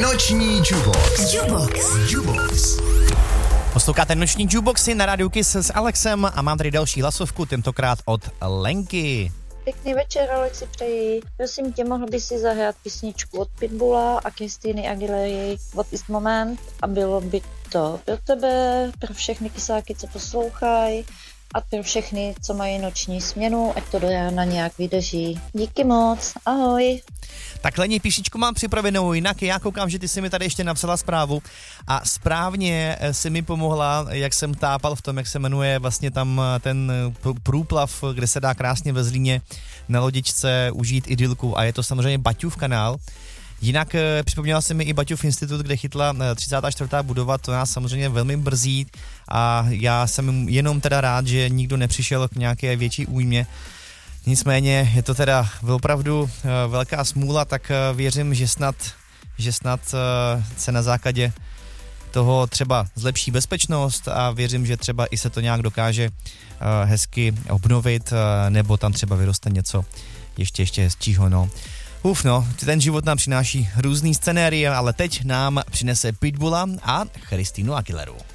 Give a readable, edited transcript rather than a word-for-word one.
Noční Jukebox. Posloucháte Noční Jukeboxy na rádiu Kiss s Alexem a mám tady další hlasovku, tentokrát od Lenky. Pěkný večer, Alexi, přeji. Prosím tě, mohl by si zahrát písničku od Pitbulla a Christiny Aguilery What is Moment a bylo by to pro tebe, pro všechny kysáky, co poslouchají a pro všechny, co mají noční směnu, ať to do rána nějak vydrží. Díky moc, ahoj. Tak Leni, píšičku mám připravenou, jinak já koukám, že ty jsi mi tady ještě napsala zprávu a správně si mi pomohla, jak jsem tápal v tom, jak se jmenuje vlastně tam ten průplav, kde se dá krásně ve Zlíně na lodičce užít idylku a je to samozřejmě Baťův kanál. Jinak připomněla se mi i Baťův institut, kde chytla 34. budova, to nás samozřejmě velmi brzí a já jsem jenom teda rád, že nikdo nepřišel k nějaké větší újmě. Nicméně je to teda opravdu velká smůla, tak věřím, že snad se na základě toho třeba zlepší bezpečnost a věřím, že třeba i se to nějak dokáže hezky obnovit, nebo tam třeba vyroste něco ještě hezčího, no. Ten život nám přináší různý scenérie, ale teď nám přinese Pitbulla a Christinu Aguileru.